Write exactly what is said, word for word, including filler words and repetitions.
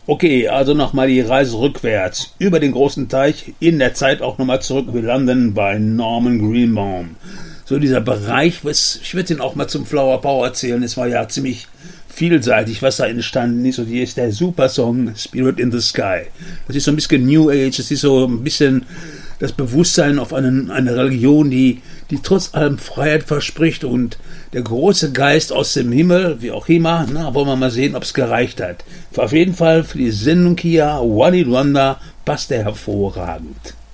Okay, also nochmal die Reise rückwärts, über den großen Teich, in der Zeit auch nochmal zurück. Wir landen bei Norman Greenbaum. So dieser Bereich, was, ich würde den auch mal zum Flower Power erzählen, es war ja ziemlich vielseitig, was da entstanden ist. Und hier ist der Supersong Spirit in the Sky. Das ist so ein bisschen New Age, das ist so ein bisschen das Bewusstsein auf eine, eine Religion, die, die trotz allem Freiheit verspricht, und der große Geist aus dem Himmel, wie auch immer, na, wollen wir mal sehen, ob es gereicht hat. Auf jeden Fall für die Sendung hier, One in Wonder, passt der hervorragend.